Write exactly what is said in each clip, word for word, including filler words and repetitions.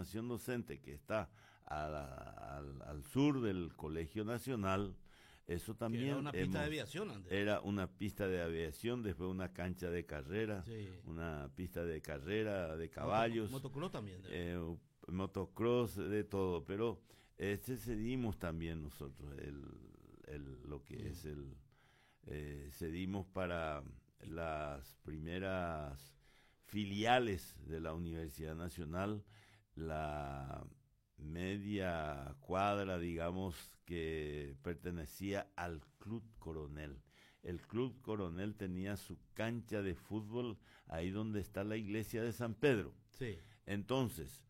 formación docente que está a la- al, al sur del Colegio Nacional, eso también era una pista hemos- de aviación antes. era una pista de aviación, después una cancha de carrera, Sí. una pista de carrera de caballos, Moto- motocross también. eh, motocross, de todo, pero este cedimos también nosotros el, el- lo que Mm. es el eh, cedimos para las primeras filiales de la Universidad Nacional, la media cuadra, digamos, que pertenecía al Club Coronel. El Club Coronel tenía su cancha de fútbol ahí donde está la iglesia de San Pedro. Sí. Entonces,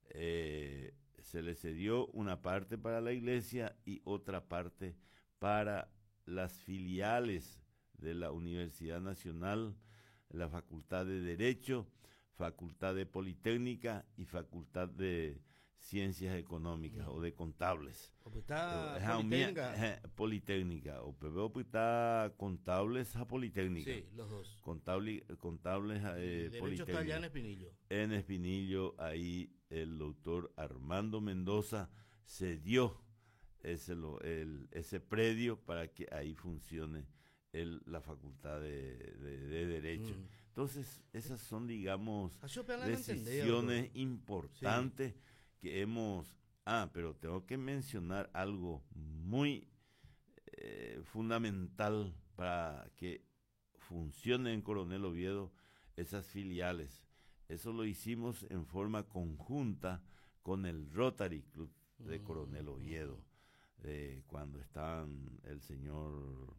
eh, se le cedió una parte para la iglesia y otra parte para las filiales de la Universidad Nacional, la Facultad de Derecho, Facultad de Politécnica y Facultad de Ciencias Económicas Mm. o de Contables. O pues está Eh, Politécnica. eh, Politécnica, o pero está Contables a Politécnica. Sí, los dos. Contable, contables eh, El derecho está allá en Espinillo. en Espinillo, ahí el doctor Armando Mendoza cedió ese, lo- el, ese predio para que ahí funcione el, la facultad de, de- de Derecho. Mm. Entonces, esas son, digamos, Así operan la entendida, decisiones doctor. importantes que hemos... Ah, pero tengo que mencionar algo muy eh, fundamental para que funcione en Coronel Oviedo esas filiales. Eso lo hicimos en forma conjunta con el Rotary Club de Coronel Oviedo, eh, cuando estaban el señor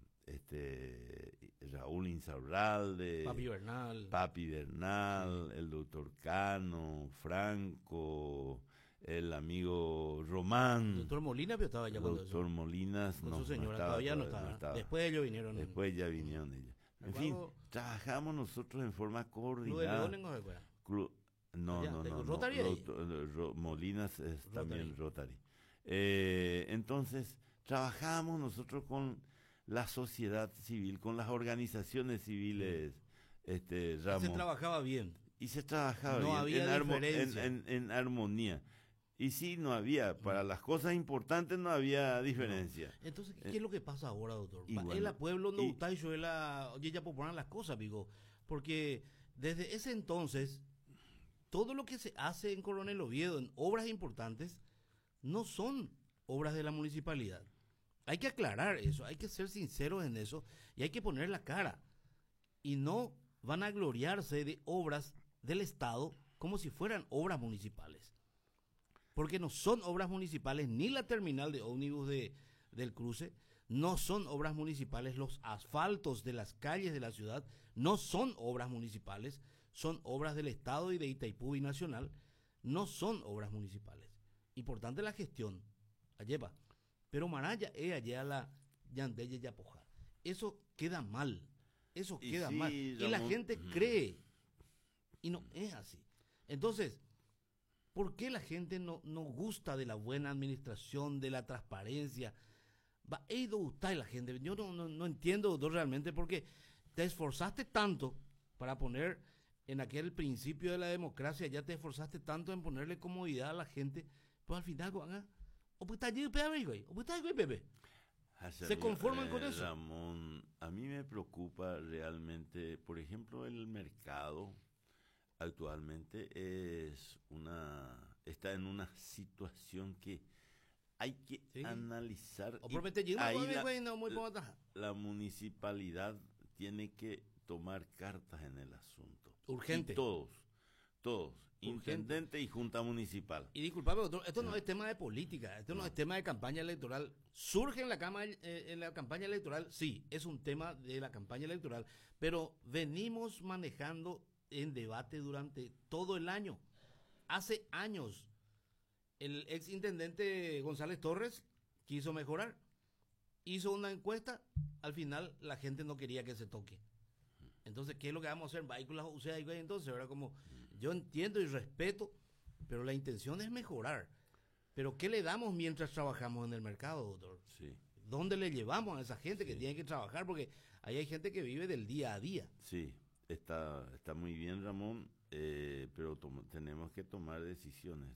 este Raúl Insaurralde, Papi Bernal. Papi Bernal, el doctor Cano, Franco, el amigo Román. Doctor Molina, pero estaba allá cuando Doctor eso. Molinas Con no, su señora, no estaba, todavía no todavía estaba. Después ellos vinieron. Después ya vinieron ellos. Me En fin, acuerdo- trabajamos nosotros en forma Club de coordinada. Leones, ¿no se acuerda? Clu- no, Allá, no, de no, no. Rotary ahí. Ro- Ro- Molinas es Rotary. también Rotary. Eh, entonces, trabajamos nosotros con la sociedad civil, con las organizaciones civiles, este, Ramón. Se trabajaba bien. Y se trabajaba No bien, había en, armo- diferencia. en, en- en armonía. Y sí, no había, para las cosas importantes no había diferencia. Entonces, ¿qué es lo que pasa ahora, doctor? Y Va- bueno, es la pueblo no y- está y yo es la oye ya proponer las cosas, digo, porque desde ese entonces todo lo que se hace en Coronel Oviedo en obras importantes no son obras de la municipalidad. Hay que aclarar eso, hay que ser sinceros en eso y hay que poner la cara. Y no van a gloriarse de obras del Estado como si fueran obras municipales. Porque no son obras municipales ni la terminal de ómnibus de, del cruce, no son obras municipales los asfaltos de las calles de la ciudad, no son obras municipales, son obras del Estado y de Itaipú Binacional, no son obras municipales. Importante la gestión, lleva, pero Maraya es allá la Yandeye Yapoja. Eso queda mal, eso Y queda sí, mal. Y la Ramón, gente ujú. cree, y no es así. Entonces, ¿por qué la gente no, no gusta de la buena administración, de la transparencia? Va, he ido a gustar la gente. Yo no, no, no entiendo, doctor, realmente, porque te esforzaste tanto para poner en aquel principio de la democracia, ya te esforzaste tanto en ponerle comodidad a la gente, pues al final, ¿ah? O pues está allí, pepe, güey, o pues está allí, pepe. ¿Se conforman con eso? Ramón, a mí me preocupa realmente, por ejemplo, el mercado actualmente es una está en una situación que hay que Sí. analizar. O y promete allí, ahí güey, la, güey, no, muy la- poco atrás. la municipalidad tiene que tomar cartas en el asunto. Urgente. Y todos, todos, Urgente. intendente y junta municipal. Y disculpame, doctor, esto no es tema de política, esto no, es tema de campaña electoral. ¿Surge en la, cama, eh, en la campaña electoral? Sí, es un tema de la campaña electoral, pero venimos manejando en debate durante todo el año. Hace años, el ex intendente González Torres quiso mejorar, hizo una encuesta, al final la gente no quería que se toque. Entonces, ¿qué es lo que vamos a hacer? Vehículos, o sea, entonces, era como, yo entiendo y respeto, pero la intención es mejorar. Pero ¿qué le damos mientras trabajamos en el mercado, doctor? Sí, ¿Dónde le llevamos a esa gente que Sí. tiene que trabajar? Porque ahí hay gente que vive del día a día. sí, está, está muy bien, Ramón, eh, pero tom- tenemos que tomar decisiones.